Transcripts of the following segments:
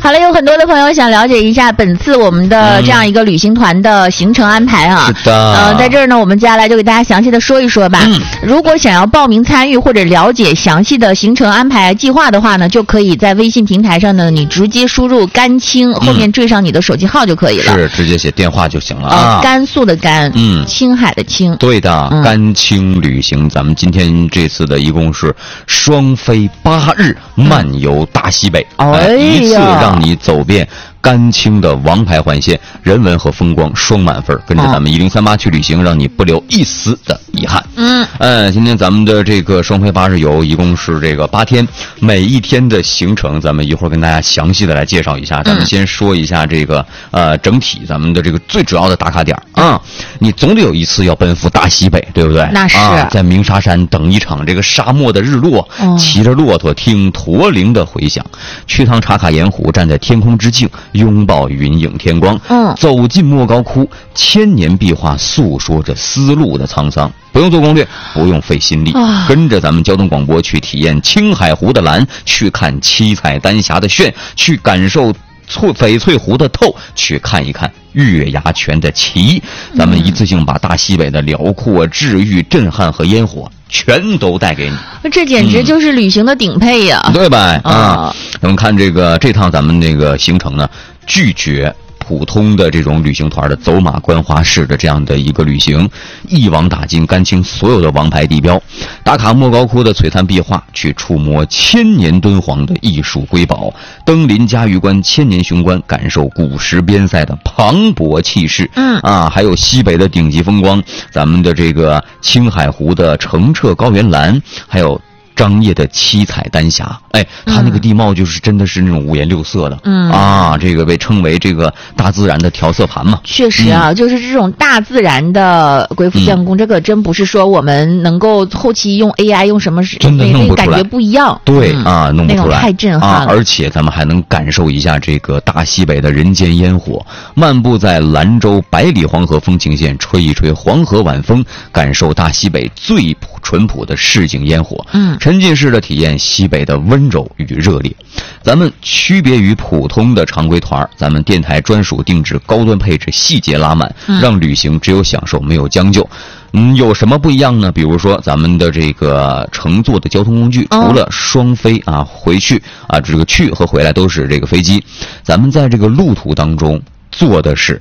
好了，有很多的朋友想了解一下本次我们的这样一个旅行团的行程安排啊。 是的。 在这儿呢，我们接下来就给大家详细的说一说吧。如果想要报名参与或者了解详细的行程安排计划的话呢，就可以在微信平台上呢，你直接输入甘青，后面缀上你的手机号就可以了。 是，直接写电话就行了啊。 甘肃的甘，青海的青。 对的，甘青旅行，咱们今天这次的一共是双飞8日漫游大西北，一次让你走遍甘青的王牌环线，人文和风光双满分，跟着咱们1038去旅行，让你不留一丝的遗憾。今天咱们的这个双飞8日游一共是这个8天，每一天的行程咱们一会儿跟大家详细的来介绍一下。咱们先说一下这个整体咱们的这个最主要的打卡点啊，你总得有一次要奔赴大西北，对不对？ 那是在鸣沙山等一场这个沙漠的日落，骑着骆驼听驼铃的回响，去趟茶卡盐湖，站在天空之境，拥抱云影天光，走进莫高窟，千年壁画诉说着丝路的沧桑。不用做攻略，不用费心力，跟着咱们交通广播去体验青海湖的蓝，去看七彩丹霞的炫，去感受翡翠湖的透，去看一看月牙泉的奇。咱们一次性把大西北的辽阔、治愈、震撼和烟火全都带给你， 这简直就是旅行的顶配呀， 对吧？咱们看这趟咱们那个行程呢，拒绝普通的这种旅行团的走马观花式的这样的一个旅行，一网打尽甘青所有的王牌地标，打卡莫高窟的璀璨壁画，去触摸千年敦煌的艺术瑰宝，登临嘉峪关千年雄关，感受古石边塞的磅礴气势。还有西北的顶级风光，咱们的这个青海湖的澄澈高原蓝，还有张掖的七彩丹霞，它那个地貌就是真的是那种五颜六色的，这个被称为这个大自然的调色盘嘛。确实啊，就是这种大自然的鬼斧匠工，这个真不是说我们能够后期用 AI 用什么真的弄不出来，感觉不一样。对弄不出来，太震撼了。而且咱们还能感受一下这个大西北的人间烟火，漫步在兰州百里黄河风情线，吹一吹黄河晚风，感受大西北最淳朴的市井烟火。沉浸式的体验西北的温柔与热烈。咱们区别于普通的常规团，咱们电台专属定制高端配置，细节拉满，让旅行只有享受没有将就。有什么不一样呢？比如说咱们的这个乘坐的交通工具，除了双飞回去这个去和回来都是这个飞机，咱们在这个路途当中坐的是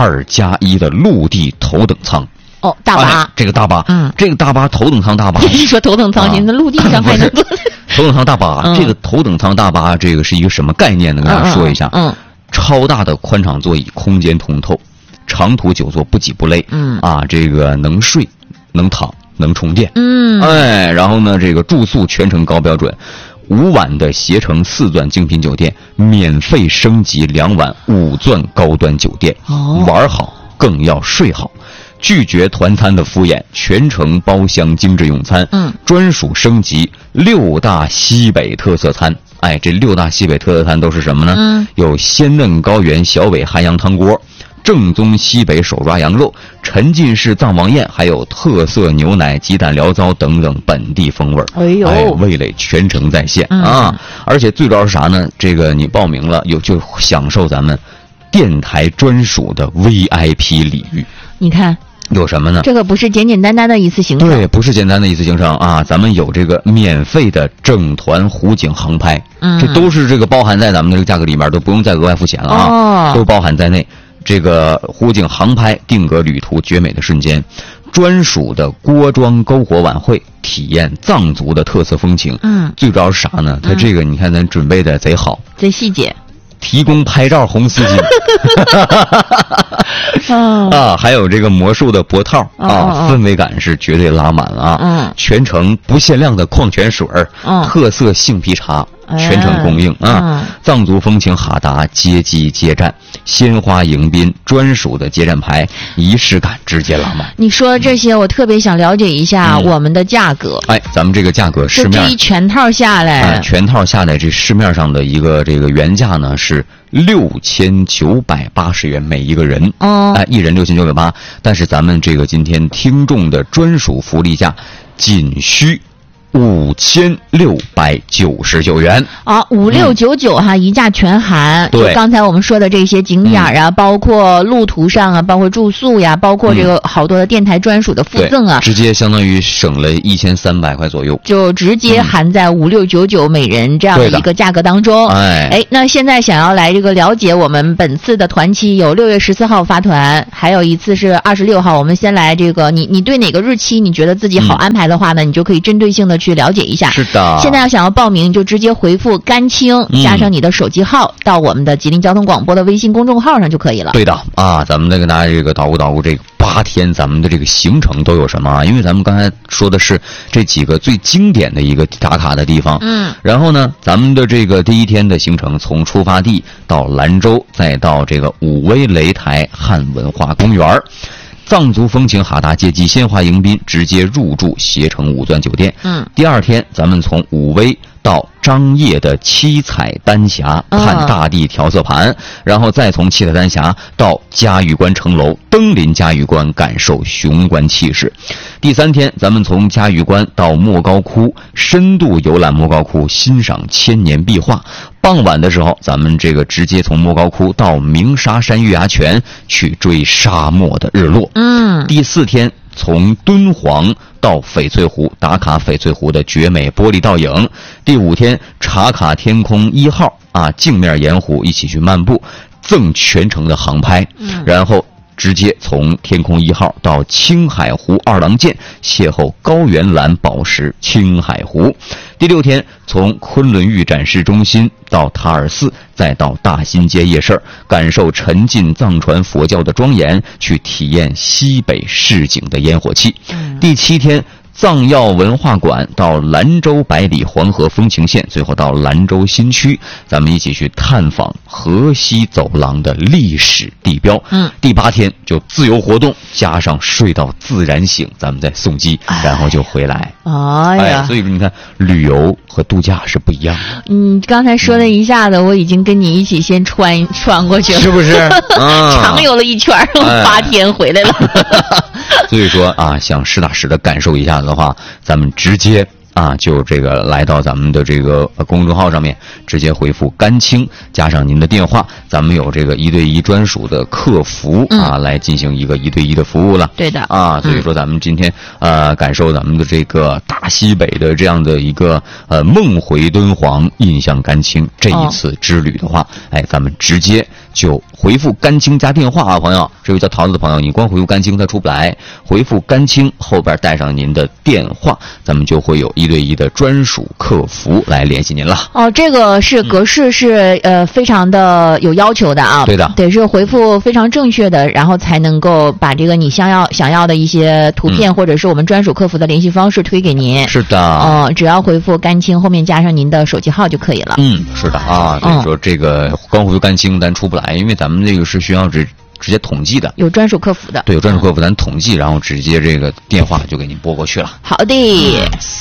2+1的陆地头等舱。大巴，这个大巴，这个大巴头等舱大巴。你说头等舱，您的陆地上还能坐？头等舱大巴，这个头等舱大巴，这个是一个什么概念呢？跟大家说一下。超大的宽敞座椅，空间通透，长途久坐不挤不累。这个能睡，能躺，能充电。然后呢，这个住宿全程高标准。5晚的携程4钻精品酒店，免费升级2晚5钻高端酒店。玩好更要睡好。拒绝团餐的敷衍，全程包厢精致用餐，专属升级6大西北特色餐。这6大西北特色餐都是什么呢？有鲜嫩高原小尾汉阳汤锅，正宗西北手抓羊肉，沉浸式藏王宴，还有特色牛奶鸡蛋醪糟等等本地风味。味蕾全程在线而且最主要是啥呢？这个你报名了就享受咱们电台专属的 VIP 礼遇。你看有什么呢？这个不是简简单单的一次行程，对，不是简单的一次行程咱们有这个免费的整团湖景航拍，这都是这个包含在咱们这个价格里面，都不用再额外付钱了都包含在内。这个湖景航拍，定格旅途绝美的瞬间，专属的锅庄篝火晚会，体验藏族的特色风情。最主要是啥呢？它这个你看咱准备的贼好，贼细节。提供拍照红丝巾还有这个魔术的脖套氛围感是绝对拉满了全程不限量的矿泉水特色杏皮茶全程供应藏族风情哈达接机接站，鲜花迎宾，专属的接站牌，仪式感直接拉满。你说这些我特别想了解一下我们的价格。咱们这个价格市面这一全套下来全套下来这市面上的一个这个原价呢是6980元每一个人一人6980，但是咱们这个今天听众的专属福利价仅需 5699元啊，5699哈，一价全含。 对， 刚才我们说的这些景点啊，包括路途上啊，包括住宿呀，包括这个好多的电台专属的附赠啊， 直接相当于省了1300块左右， 就直接含在5699每人这样的一个价格当中。哎，那现在想要来这个了解我们本次的团期，有6月14号发团，还有一次是26号。我们先来这个，你对哪个日期你觉得自己好安排的话呢，你就可以针对性的去了解一下。 是的， 现在想要报名就直接回复甘青加上你的手机号到我们的吉林交通广播的微信公众号上就可以了。 对的啊，咱们再跟大家这个捣鼓这个8天咱们的这个行程都有什么啊？因为咱们刚才说的是这几个最经典的一个打卡的地方，然后呢，咱们的这个第一天的行程从出发地到兰州，再到这个武威擂台汉文化公园。藏族风情哈达阶级鲜花迎宾，直接入住携程5钻酒店。第二天咱们从武威到张掖的七彩丹霞看大地调色盘，然后再从七彩丹霞到嘉峪关城楼登临嘉峪关，感受雄关气势。第三天咱们从嘉峪关到莫高窟，深度游览莫高窟，欣赏千年壁画。傍晚的时候咱们这个直接从莫高窟到鸣沙山月牙泉去追沙漠的日落。第四天从敦煌到翡翠湖，打卡翡翠湖的绝美玻璃倒影。第5天茶卡天空1号啊，镜面盐湖一起去漫步，赠全程的航拍。然后直接从天空1号到青海湖2郎剑，邂逅高原蓝宝石青海湖。第6天从昆仑玉展示中心到塔尔寺，再到大新街夜市，感受沉浸藏传佛教的庄严，去体验西北市井的烟火气。第7天藏药文化馆到兰州百里黄河风情线，最后到兰州新区，咱们一起去探访河西走廊的历史地标。第8天就自由活动加上睡到自然醒，咱们再送机，然后就回来。所以说你看旅游和度假是不一样的。 刚才说的一下子，我已经跟你一起先穿过去了， 是不是？ 长游了一圈，8天回来了。 所以说啊，想实打实的感受一下的话，咱们直接就这个来到咱们的这个公众号上面，直接回复甘青加上您的电话，咱们有这个1对1专属的客服来进行一个1对1的服务了。 对的所以说咱们今天感受咱们的这个大西北的这样的一个梦回敦煌，印象甘青这一次之旅的话，咱们直接就回复甘青加电话朋友，这位叫桃子的朋友，你光回复甘青他出不来，回复甘青后边带上您的电话，咱们就会有1对1的专属客服来联系您了。 这个是格式是非常的有要求的啊。 对的， 得是回复非常正确的，然后才能够把这个你想要的一些图片或者是我们专属客服的联系方式推给您。 是的， 只要回复甘青后面加上您的手机号就可以了。 是的所以说这个光回复甘青咱出不来，因为咱们这个是需要直接统计的， 有专属客服的。 对，有专属客服咱统计，然后直接这个电话就给您拨过去了。 好的。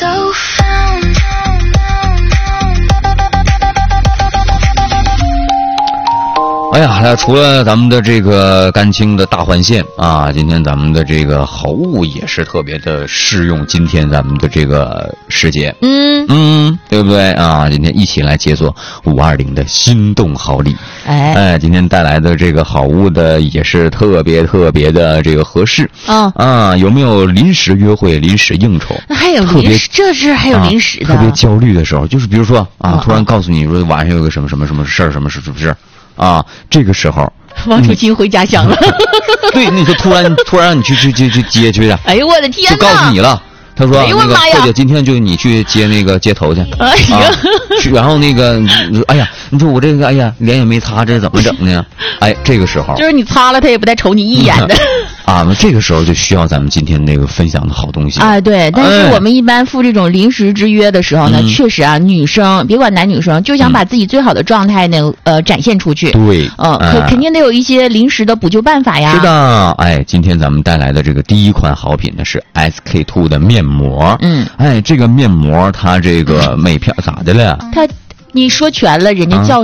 除了咱们的这个甘青的大环线今天咱们的这个好物也是特别的适用今天咱们的这个时节。对不对今天一起来解锁520的心动好礼。今天带来的这个好物的也是特别的这个合适。有没有临时约会、临时应酬？ 那还有临时，这是还有临时的。 特别焦虑的时候，就是比如说突然告诉你说晚上有个什么事儿，什么事，是不是？这个时候王楚钦回家乡了。 对，那就突然让你去接去的。 哎呦我的天哪！ 就告诉你了，他说那个或者今天就你去接那个街头去。然后那个你说我这个脸也没擦，这怎么整呢？这个时候就是你擦了他也不带瞅你一眼的。 那这个时候就需要咱们今天那个分享的好东西对，但是我们一般赴这种临时之约的时候呢，确实女生别管男女生，就想把自己最好的状态呢展现出去。 对， 肯定得有一些临时的补救办法呀。 是的，今天咱们带来的这个第一款好品呢是 SK-II 的面膜。 这个面膜它这个美片咋的了？ 你说全了，人家叫啥？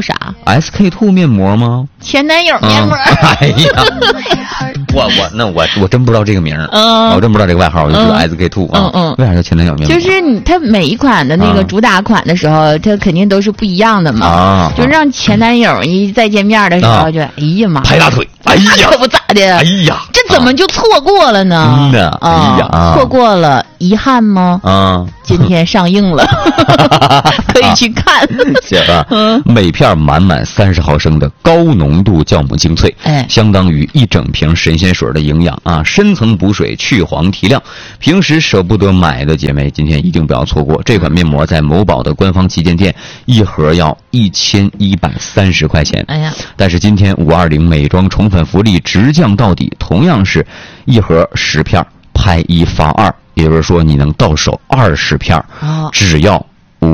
SK-2 面膜吗？ 前男友面膜。 哎呀，我真不知道这个名儿，我真不知道这个外号，我就知道 SK-2 啊。为啥叫前男友面膜？ 就是它每一款的那个主打款的时候，它肯定都是不一样的嘛。就让前男友一再见面的时候，就哎呀妈， 拍大腿，哎呀， 可不咋的， 哎呀， 这怎么就错过了呢？ 真的，哎呀， 错过了，遗憾吗？今天上映了，可以去看。 行啊，每片满满30毫升的高浓度酵母精粹，相当于一整瓶神仙水的营养啊！深层补水，去黄提亮。平时舍不得买的姐妹，今天一定不要错过这款面膜，在某宝的官方旗舰店一盒要1130块钱。哎呀！但是今天520美妆宠粉福利直降到底，同样是一盒10片，拍1发2。也就是说，你能到手20片，只要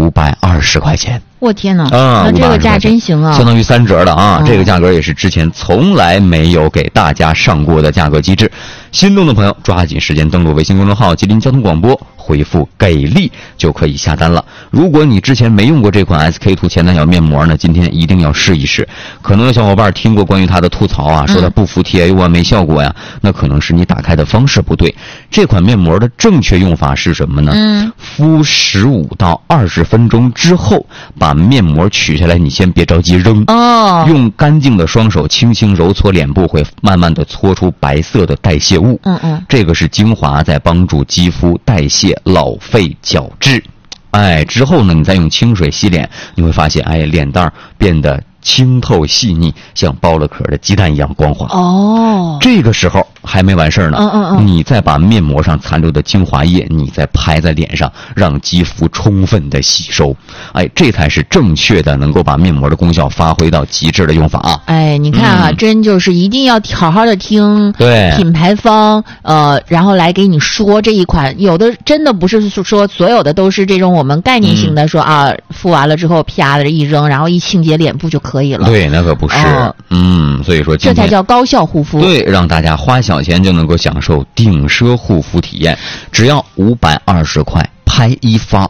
520块钱。 我天哪！那这个价真行啊， 相当于3折了啊！这个价格也是之前从来没有给大家上过的价格机制。心动的朋友抓紧时间登录微信公众号吉林交通广播，回复给力就可以下单了。如果你之前没用过这款 SK-2 前男友面膜呢，今天一定要试一试。可能有小伙伴听过关于它的吐槽啊，说它不服帖啊，没效果呀，那可能是你打开的方式不对。这款面膜的正确用法是什么呢？敷15到20分钟之后，把面膜取下来，你先别着急扔用干净的双手轻轻揉搓脸部，会慢慢的搓出白色的代谢物。这个是精华，在帮助肌肤代谢老废角质。之后呢，你再用清水洗脸，你会发现脸蛋变得清透细腻，像剥了壳的鸡蛋一样光滑。这个时候还没完事儿呢，你再把面膜上残留的精华液，你再拍在脸上，让肌肤充分的吸收。这才是正确的，能够把面膜的功效发挥到极致的用法啊！ 你看啊，真就是一定要好好的听品牌方然后来给你说这一款，有的真的不是说所有的都是这种我们概念性的说敷完了之后啪的一扔，然后一清洁脸部就可以了。 对，那可不是。所以说这才叫高效护肤。 对，让大家花小钱就能够享受顶奢护肤体验，只要520块，拍1发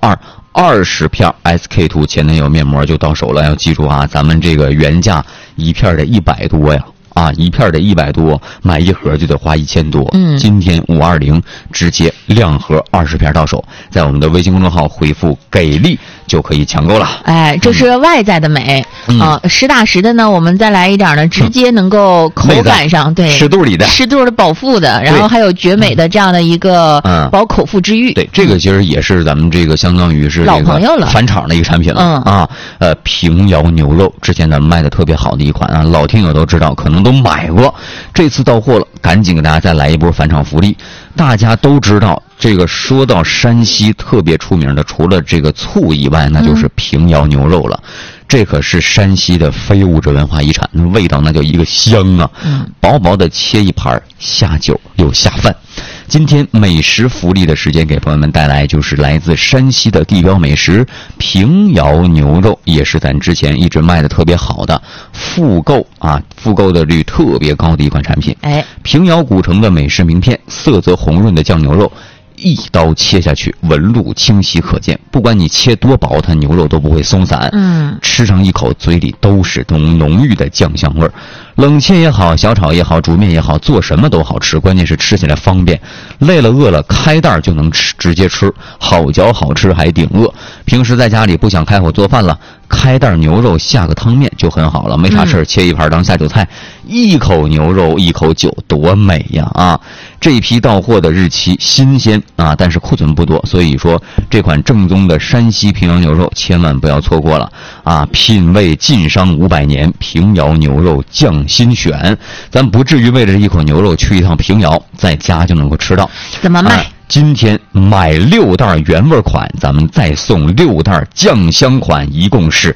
2，20片 SK-2 前男友面膜就到手了。要记住啊，咱们这个原价一片的100多呀。一片的100多，买一盒就得花1000多。今天520直接2盒20片到手，在我们的微信公众号回复给力就可以抢购了。 这是外在的美实打实的呢，我们再来一点呢，直接能够口感上对适度里的适度的饱腹的，然后还有绝美的这样的一个饱口腹之欲。 对，这个其实也是咱们这个相当于是老朋友了， 返场的一个产品了平遥牛肉之前咱们卖的特别好的一款啊，老听友都知道，可能都买过，这次到货了，赶紧给大家再来一波返场福利。大家都知道，这个说到山西特别出名的，除了这个醋以外，那就是平遥牛肉了。这可是山西的非物质文化遗产，味道那叫一个香啊！薄薄的切一盘，下酒又下饭。今天美食福利的时间，给朋友们带来就是来自山西的地标美食平遥牛肉，也是咱之前一直卖的特别好的复购的率特别高的一款产品。平遥古城的美食名片，色泽红润的酱牛肉，一刀切下去，纹路清晰可见，不管你切多薄，它牛肉都不会松散。吃上一口，嘴里都是浓郁的酱香味儿。冷切也好，小炒也好，煮面也好，做什么都好吃，关键是吃起来方便。累了饿了，开袋就能吃，直接吃，好嚼好吃还顶饿。平时在家里不想开火做饭了，开袋牛肉下个汤面就很好了，没啥事切一盘当下酒菜，一口牛肉一口酒，多美呀！这一批到货的日期新鲜但是库存不多，所以说这款正宗的山西平遥牛肉千万不要错过了品味晋商500年，平遥牛肉匠心选。咱不至于为了这一口牛肉去一趟平遥，在家就能够吃到。 怎么卖？ 今天买6袋原味款，咱们再送6袋酱香款，一共是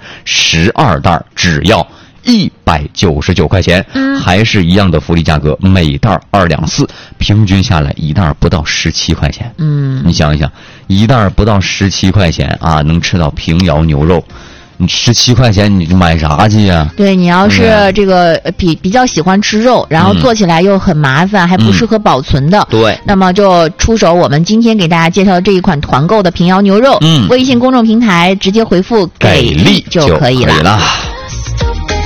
12袋，只要199块钱，还是一样的福利价格，每袋2两4，平均下来一袋不到17块钱。你想一想，一袋不到17块钱能吃到平遥牛肉。你17块钱你买啥去呀？ 对，你要是这个比较喜欢吃肉，然后做起来又很麻烦，还不适合保存的， 对， 那么就出手我们今天给大家介绍的这一款团购的平遥牛肉，微信公众平台直接回复给力就可以了。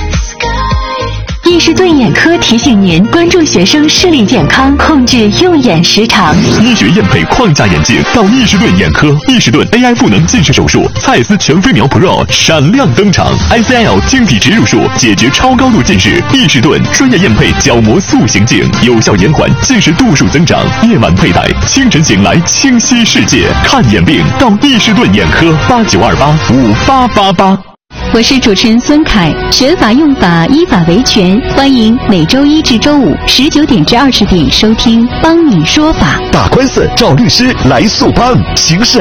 士顿眼科提醒您关注学生视力健康，控制用眼时长。 医学验配框架眼镜到易士顿眼科，易士顿 AI 赋能近视手术，蔡司全飞秒 Pro 闪亮登场 ，ICL 晶体植入术解决超高度近视，易士顿专业验配角膜塑形镜，有效延缓近视度数增长。夜晚佩戴，清晨醒来清晰世界。看眼病到易士顿眼科，8928588888。 我是主持人孙凯，学法用法，依法维权，欢迎每周一至周五19点至20点收听《帮你说法》。 打官司找律师来速帮，刑事